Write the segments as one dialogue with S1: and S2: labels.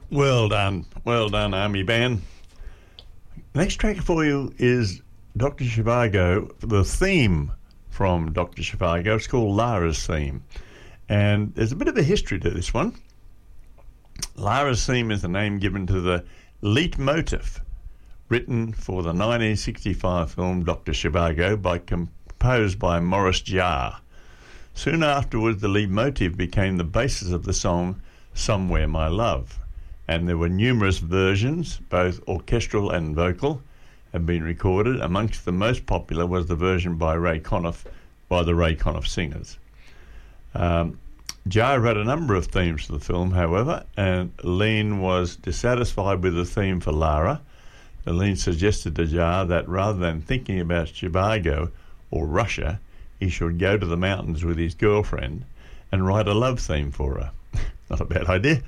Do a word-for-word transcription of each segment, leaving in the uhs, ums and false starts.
S1: Well done. Well done, Army Band. Next track for you is Doctor Zhivago, the theme from Doctor Zhivago. It's called Lara's Theme. And there's a bit of a history to this one. Lara's Theme is the name given to the leitmotif written for the nineteen sixty-five film Doctor Zhivago, by composed by Maurice Jarre. Soon afterwards, the leitmotif became the basis of the song Somewhere My Love, and there were numerous versions, both orchestral and vocal, have been recorded. Amongst the most popular was the version by Ray Conniff, by the Ray Conniff Singers. Um, Jarre wrote a number of themes for the film, however, and Lean was dissatisfied with the theme for Lara. Lean suggested to Jarre that rather than thinking about Zhivago or Russia, he should go to the mountains with his girlfriend and write a love theme for her. Not a bad idea.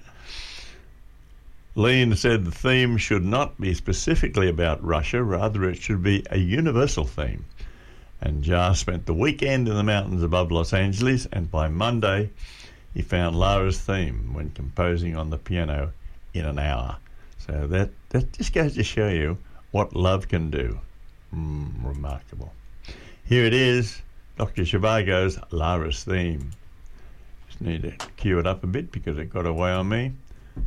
S1: Lean said the theme should not be specifically about Russia, rather it should be a universal theme. And Jarre spent the weekend in the mountains above Los Angeles, and by Monday he found Lara's theme when composing on the piano in an hour. So that, that just goes to show you what love can do. Mm, remarkable. Here it is, Doctor Zhivago's Lara's Theme. Just need to cue it up a bit because it got away on me.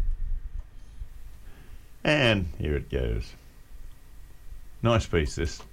S1: And here it goes. Nice piece, this.